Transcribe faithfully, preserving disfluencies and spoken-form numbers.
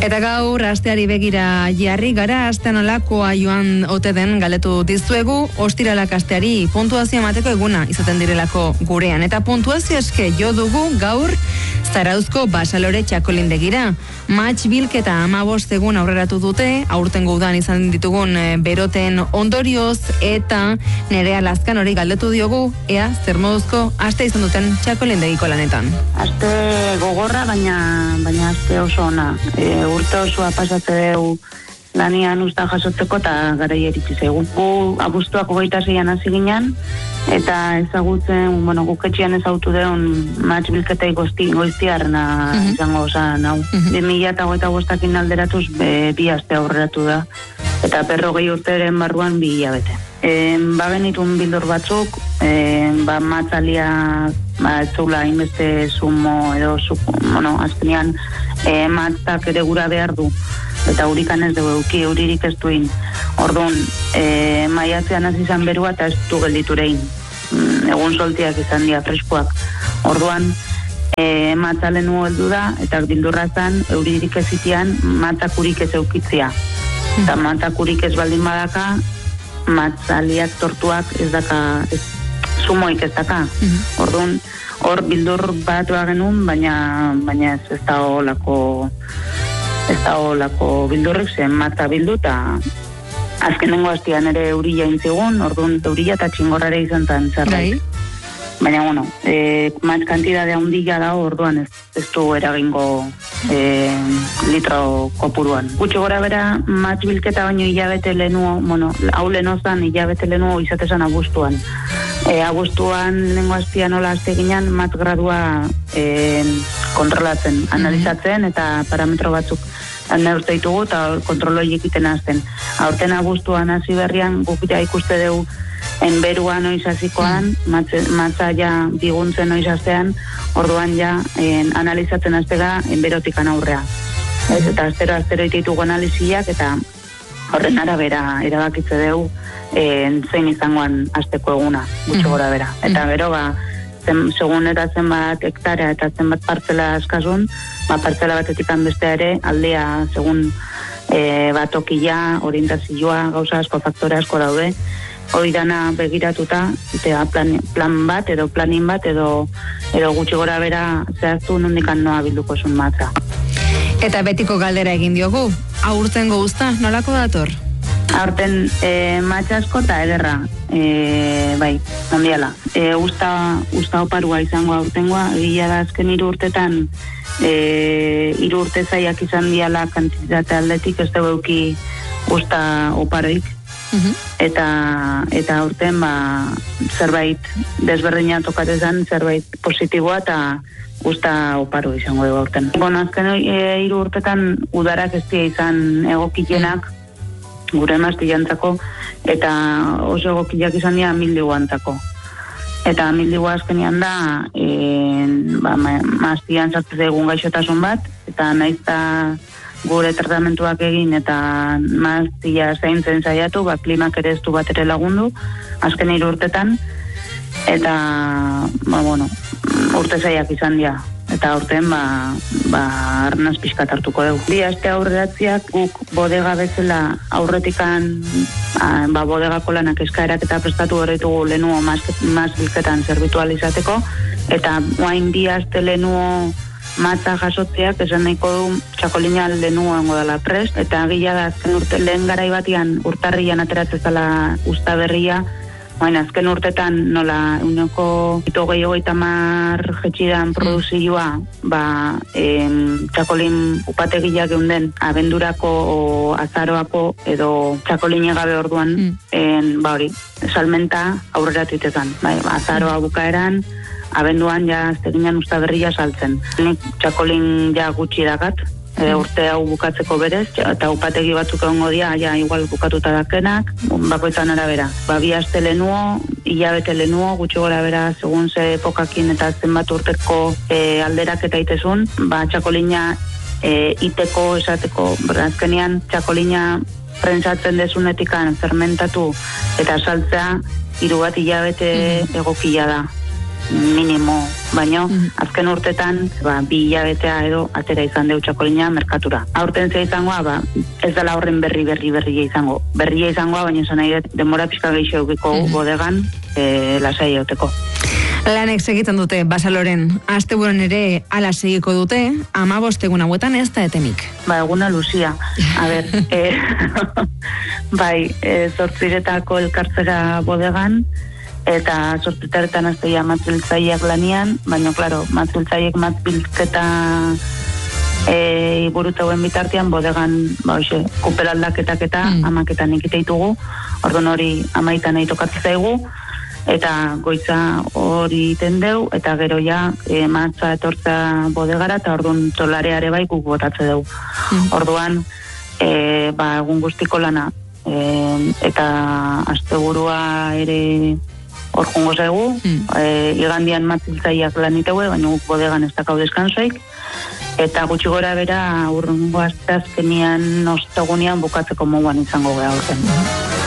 Eta gaur asteari begira jarri gara, astean olakoa joan ote den galetu dizuegu, ostiralak asteari puntuazio emateko eguna izaten direlako gurean. Eta puntuazio eske jo dugu gaur Zarauzko Basalore txakolindegira. Match bilketa hamabost egun aurreratu dute, aurtengo udan izan ditugun beroten ondorioz, eta Nerea Lazkan hori galdetu diogu, ea zer moduzko aste izan duten txakolindegiko lanetan. Aste gogorra, baina baina aste oso ona. E, urte osoa pasatze dugu lanian usta jasotzeko eta garai iritsi zaigu. Gu abuztuak hogeita seian hasi ginen, eta ezagutzen, bueno, guk etxean ezagutu deun match bilketei goizti, goiztiarna uh-huh. izango osan hau. Uh-huh. bi mila eta hogeita bostakin alderatuz be, bi aste aurreratu da, eta berrogei urteren barruan bi hilabete. E, ba genitun bildur batzuk, e, ba matzalia ba etzula inbeste sumo edo sumo, bueno, azkenean e, matzak ere gura behar du, eta urikan ez dugu euki, euririk ez duin. Orduan, e, maiatzean hasi izan berua eta ez du gelditurein. Egun soltiak izan dira freskoak. Orduan, e, matzalen nu heldu da, eta bildurrazan euririk ez itian matzakurik ez eukitzia. Eta matzakurik ez baldin badaka, matzaliak tortuak ez daka, ez, sumoik ez daka. Orduan, hor bildur bat genuen, baina, baina ez, ez da olako... ez da olako bildurrik zen matza bildu, eta azkenengo hastian ere eurila intzigun, orduan eurila eta txingorrare izan tan zerbait. Baina, bueno, e, matz kantidadea hundila da, orduan ez, ez du eragingo e, litro kopuruan. Gutxi gora bera, matz bilketa baino hilabete lehenu, bueno, hau lehenozan hilabete lehenu izatezan abuztuan. E, abuztuan lehenko hastian nola haste ginen, matz gradua e, kontrolatzen, analizatzen, eta parametro batzuk neurte ditugu eta kontroloi egiten azten. Aurten abuztuan hasi berrian guk ja ikuste dugu enberua noiz hasikoan, matza ja biguntzen noiz hastean, orduan ja en, analizatzen aztega enberotikan aurrea. Ez, eta astero astero ditugu analiziak eta horren arabera erabakitze dugu en, zein izangoan asteko eguna, gutxo gora bera. Eta gero ba, zen, segun eta zenbat hektarea eta zenbat partzela askasun, ba, partzela batetik bestea ere, aldea segun e, batokila, orientazioa, gauza asko, faktore asko daude, hori dana begiratuta, eta plan, plan bat, edo planin bat, edo, edo gutxi gora bera zehaztu nondikan noa bilduko zuen matza. Eta betiko galdera egin diogu, aurtengo guzta, nolako dator? Aurten e, matza asko eta ederra, e, bai, ondiala. E, usta, usta oparua izango aurtengoa, egia da azken hiru urtetan, e, hiru urte zaiak izan diala kantitate aldetik, ez dugu euki usta oparoik. Uh-huh. Eta eta aurten ba, zerbait desberdina tokatezan, zerbait positiboa eta usta oparo izango dugu aurten. Bueno, azken e, hiru urtetan udarak ez dira izan egokienak, gure maztilantzako, eta oso egokiak izan dira mildiguantzako. Eta mildigua azkenean da, e, ba, maztilan sartzea egun gaixotasun bat, eta naizta gure tratamentuak egin eta maztila zaintzen saiatu, ba, klimak ere ez du bat ere lagundu, azken hiru urtetan, eta, ba, bueno, urte zaiak izan dira. Eta urtean, ba, ba, arnaz pixkat hartuko dugu. Bi aste aurreratziak guk bodega bezala aurretikan, ba, bodegako lanak eskaerak eta prestatu horretugu lehenuo maz bilketan zerbitualizateko, eta guain bi aste lehenuo matza jasotzeak esan nahiko du txakolina lehenuo hango dela prest, eta gila da azken urte lehen garai batian urtarrian ateratzezala usta berria, baina azken urtetan nola uneko ito gehiago eta mar jetxidan produzioa, ba, em, txakolin upategiak geunden abendurako o azaroako edo txakolin egabe orduan, mm. en, ba hori, salmenta aurrera titezan, bai, azaroa bukaeran, abenduan ja azteginan usta berria saltzen. Nik txakolin ja gutxi dakat, e, urte hau bukatzeko berez, eta upategi batzuk egongo dira, ja igual bukatuta dakenak, bakoitzan arabera. Ba, bi aste lehenuo, hilabete lehenuo, gutxi gora bera, segun ze epokakin eta zenbat urteko e, alderak eta itezun, ba, txakolina e, iteko esateko, berda, azkenean txakolina prentsatzen desunetikan fermentatu eta saltzea hiru bat hilabete egokia da. Minimo baina azken urtetan ba, bi hilabetea edo atera izan deu txakolina merkatura. Aurten ze izangoa, ba, ez dela horren berri berri berria izango. Berria izangoa, baina esan nahi dut, denbora pixka gehiago eukiko mm-hmm. bodegan e, lasai euteko. Lanek segitzen dute Basaloren, asteburuan ere ala segiko dute, hamabost egun hauetan ez da etenik. Ba, eguna luzia. A ber, e, bai, e, zortziretako elkartzera bodegan, eta sortzitaretan azteia matziltzaileak lanian, baina, klaro, matziltzaileak matziltzeta e, iburuteuen bitartean, bodegan, ba, hoxe, kupelaldaketak eta mm. amaketan ikiteitugu, orduan hori amaitan nahi tokatzen zaigu, eta goitza hori tendeu, eta gero ja e, matza etortza bodegara, eta orduan tolareare bai guk botatze dugu. Mm. Orduan, e, ba, egun guztiko lana, e, eta asteburua ere hor jungo zaigu, mm. e, igandian matziltzaileak lan itegue, baina guk bodegan ez dakau deskansoik, eta gutxi gora bera urrungo asteazkenian ostegunean bukatzeko moguan izango geha horren.